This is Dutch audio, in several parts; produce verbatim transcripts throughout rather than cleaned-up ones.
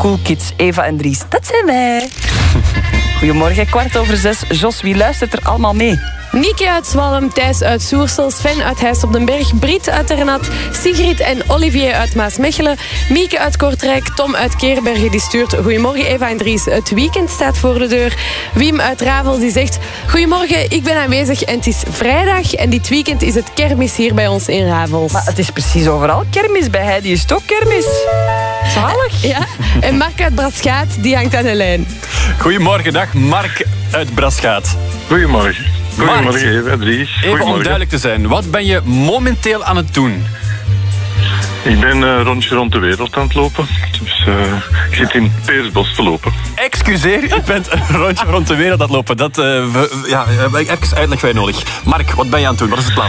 Cool Kids, Eva en Dries. Dat zijn wij. Goedemorgen, kwart over zes. Jos, wie luistert er allemaal mee? Mieke uit Zwalm, Thijs uit Soersel, Sven uit Heist op den Berg, Brit uit Ternat, Sigrid en Olivier uit Maasmechelen, Mieke uit Kortrijk, Tom uit Keerbergen die stuurt goedemorgen Eva en Dries, het weekend staat voor de deur. Wim uit Ravel die zegt goedemorgen, ik ben aanwezig en het is vrijdag en dit weekend is het kermis hier bij ons in Ravels. Maar het is precies overal kermis. Bij Heidi is het ook kermis. Zalig. Ja, en Mark uit Braschaat die hangt aan de lijn. Goedemorgen, dag Mark uit Braschaat. Goedemorgen. Goedemorgen, Mark, Eva, Dries. even om duidelijk te zijn, wat ben je momenteel aan het doen? Ik ben een uh, rondje rond de wereld aan het lopen. Dus uh, ik zit in Peersbos te lopen. Excuseer, je bent een rondje rond de wereld aan het lopen. Dat, uh, we, ja, even uitleg wij nodig. Mark, wat ben je aan het doen? Wat is het plan?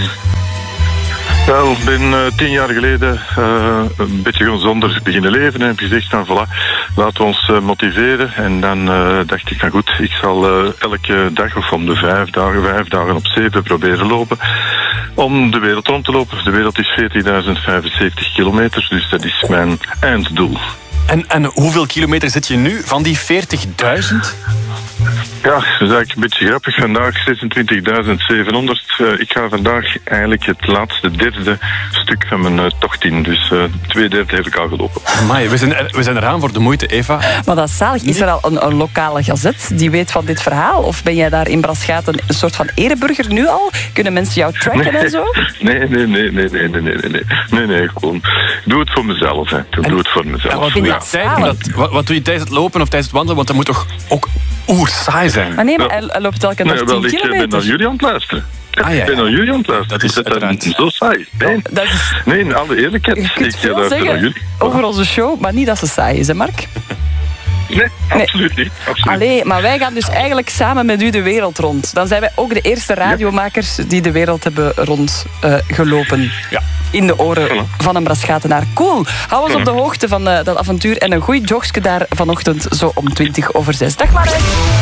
Wel, ik ben uh, tien jaar geleden uh, een beetje gezonder beginnen leven en heb gezegd, nou voilà, laten we ons uh, motiveren. En dan uh, dacht ik, nou goed, ik zal uh, elke dag of om de vijf dagen, vijf dagen op zeven proberen lopen. Om de wereld rond te lopen. De wereld is veertigduizend vijfenzeventig kilometer, dus dat is mijn einddoel. En, en hoeveel kilometer zit je nu van die veertigduizend? Ja, dat is eigenlijk een beetje grappig. Vandaag zesentwintigduizend zevenhonderd. Uh, ik ga vandaag eigenlijk het laatste derde stuk van mijn uh, tocht in. Dus uh, twee derde heb ik al gelopen. Amai, we zijn, we zijn eraan voor de moeite, Eva. Maar dat is zalig. Is er al een, een lokale gazet die weet van dit verhaal? Of ben jij daar in Braschaat een, een soort van ereburger nu al? Kunnen mensen jou tracken nee, en zo? Nee, nee, nee, nee, nee, nee, nee, nee, nee, nee, gewoon. Ik doe het voor mezelf, hè. Ik doe het voor mezelf. En wat, doe je tijdens dat, wat, wat doe je tijdens het lopen of tijdens het wandelen? Want dat moet toch ook oersaai zijn? Maar nee, maar hij, hij loopt elke dag nee, tien wel, ik kilometer. ben naar jullie aan het luisteren. Ah, ja, ja. Ik ben naar jullie aan het luisteren. Dat is dat uiteraard. zo saai. Nee, Dat is, nee, in alle eerlijkheid. je kunt Ik veel luister naar zeggen jullie. over onze show, maar niet dat ze saai is, hè Mark? Nee, absoluut niet. Absoluut. Allee, maar wij gaan dus eigenlijk samen met u de wereld rond. Dan zijn wij ook de eerste radiomakers die de wereld hebben rondgelopen. Uh, ja. In de oren Voilà. van een Braschatenaar. Cool. Hou ons Voilà. op de hoogte van uh, dat avontuur en een goed jogske daar vanochtend zo om twintig over zes. Dag Mark.